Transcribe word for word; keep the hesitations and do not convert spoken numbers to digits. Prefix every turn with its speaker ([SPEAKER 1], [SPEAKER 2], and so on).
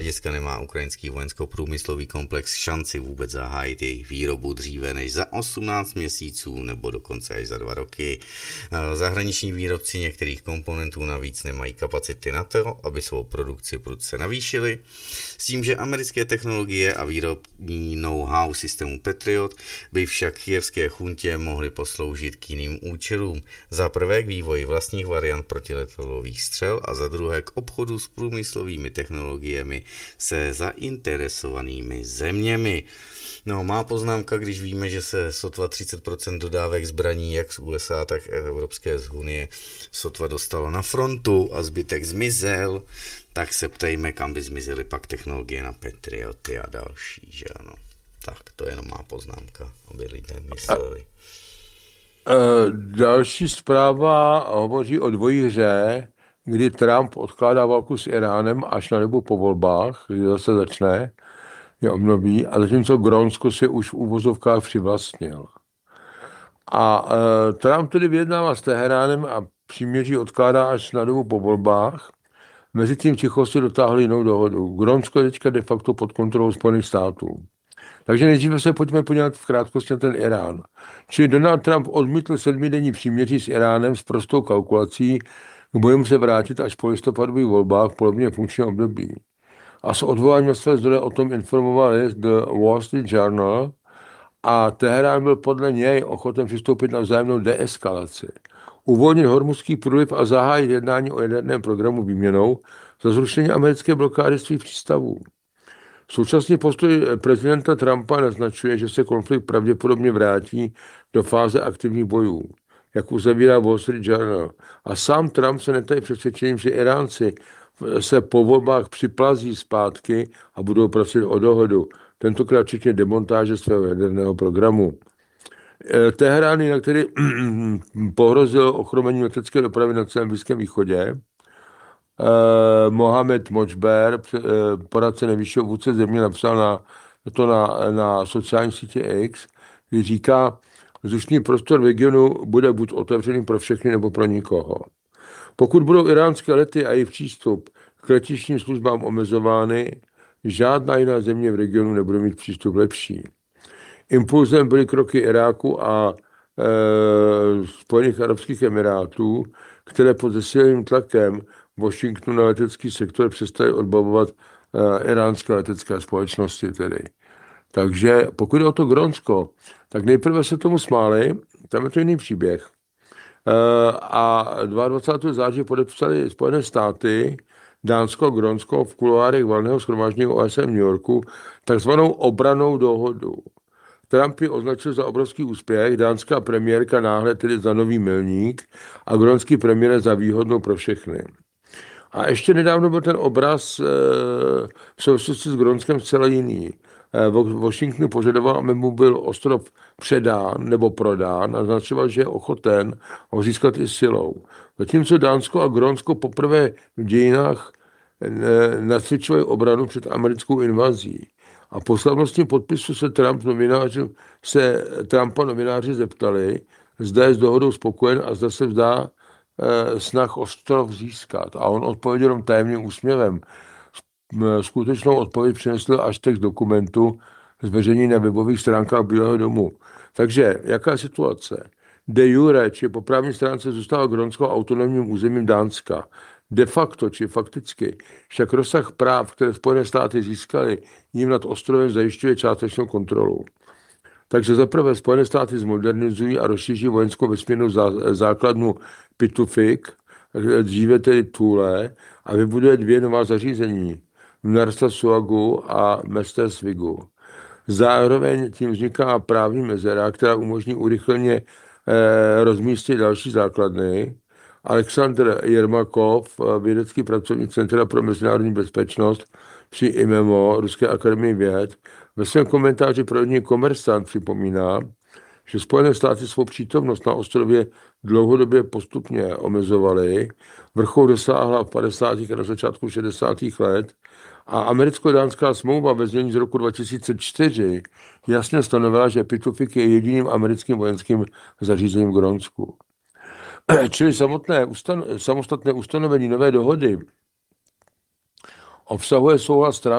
[SPEAKER 1] hlediska nemá ukrajinský vojensko-průmyslový komplex šanci vůbec zahájit jejich výrobu dříve než za osmnáct měsíců nebo dokonce až za dva roky. Zahraniční výrobci některých komponentů navíc nemají kapacity na to, aby svou produkci prudce navýšili, s tím, že americké technologie a výrobní know-how systému Patriot by však kyjevské chuntě mohly posloužit k jiným účelům. Za prvé k vývoji vlastních variant protiletadlových střel a za druhé k obchodu s průmyslovými technologiemi se zainteresovanými zeměmi. No, má poznámka, když víme, že se sotva třicet procent dodávek zbraní jak z U S A, tak Evropské unie sotva dostalo na frontu a zbytek zmizel, tak se ptejme, kam by zmizely pak technologie na Patrioty a další, že ano. Tak to je jenom má poznámka, aby lidé mysleli.
[SPEAKER 2] A, e, další zpráva hovoří o dvojí hře, kdy Trump odkládá válku s Iránem až na dobu po volbách, kdy zase začne, je obnoví, a zatímco Grónsko si už v úvozovkách přivlastnil. A e, Trump tedy vyjednává s Teheránem a příměří odkládá až na dobu po volbách. Mezitím ticho si dotáhli jinou dohodu. Grónsko je teďka de facto pod kontrolou Spojených států. Takže nejdříve se pojďme podívat v krátkosti na ten Irán. Čili Donald Trump odmítl sedmidenní příměří s Iránem s prostou kalkulací, k bojům se vrátit až po listopadových volbách v polovině funkčního období. A s odvoláním na své zdroje o tom informoval list The Wall Street Journal a Teherán byl podle něj ochoten přistoupit na vzájemnou deeskalaci. Uvolnit Hormuzský průliv a zahájit jednání o jaderném programu výměnou za zrušení americké blokády svých přístavů. Současný postoj prezidenta Trumpa naznačuje, že se konflikt pravděpodobně vrátí do fáze aktivních bojů, jak uzavírá Wall Street Journal. A sám Trump se netají přesvědčením, že Iránci se po volbách připlazí zpátky a budou pracovat o dohodu, tentokrát včetně demontáže svého jaderného programu. Teherán, jinak tedy pohrozil ochromení letecké dopravy na celém Blízkém východě. Mohamed Močber, poradce nejvyššího vůdce země, napsal na, to na, na sociální sítě X, kdy říká, vzdušný prostor v regionu bude buď otevřený pro všechny, nebo pro nikoho. Pokud budou iránské lety a jejich přístup k letištním službám omezovány, žádná jiná země v regionu nebude mít přístup lepší. Impulzem byly kroky Iráku a e, Spojených arabských emirátů, které pod zesíleným tlakem Washingtonu na letecký sektor přestaly odbavovat e, iránské letecké společnosti tedy. Takže pokud je o to Grónsko, tak nejprve se tomu smáli, tam je to jiný příběh. E, a dvacátého druhého září podepsali Spojené státy, Dánsko a Grónsko v kuloárech valného shromáždění O S N v New Yorku takzvanou obranou dohodu. Trump ji označil za obrovský úspěch, dánská premiérka náhle tedy za nový milník a grónský premiér za výhodnou pro všechny. A ještě nedávno byl ten obraz e, v souvislosti s Grónskem zcela jiný. E, Washington požadoval, aby mu byl ostrov předán nebo prodán a naznačoval, že je ochoten ho získat i silou. Zatímco Dánsko a Grónsko poprvé v dějinách e, nacvičovali obranu před americkou invazí. A po slavnostním podpisu se, Trump novináři, se Trumpa novináři zeptali, zda je s dohodou spokojen a zda se vzdá e, snah ostrov získat. A on odpověděl tajemným úsměvem. Skutečnou odpověď přinesl až text dokumentu zveřejněný na webových stránkách Bílého domu. Takže jaká je situace? De jure, či po právní stránce zůstává Grónsko autonomním územím Dánska. De facto, či fakticky, však rozsah práv, které Spojené státy získaly, jim nad ostrovem zajišťuje částečnou kontrolu. Takže zaprvé Spojené státy zmodernizují a rozšíří vojenskou vesmírnou zá, základnu Pitufik, dříve tedy Thule, a vybuduje dvě nová zařízení, Mnersa Suagu a Mestersvigu. Zároveň tím vzniká právní mezera, která umožní urychleně eh, rozmístit další základny. Aleksandr Jermakov, vědecký pracovník Centra pro mezinárodní bezpečnost při I M M O, Ruské akademii věd, ve svém komentáři pro jedný Komersant připomíná, že Spojené státy svou přítomnost na ostrově dlouhodobě postupně omezovaly. Vrchol dosáhla v padesátých a na začátku šedesátých let a americko-dánská smlouva ve znění z roku dva tisíce čtyři jasně stanovila, že Pitufik je jediným americkým vojenským zařízením v Grónsku. Čili samotné ustan- samostatné ustanovení nové dohody obsahuje souhlas stran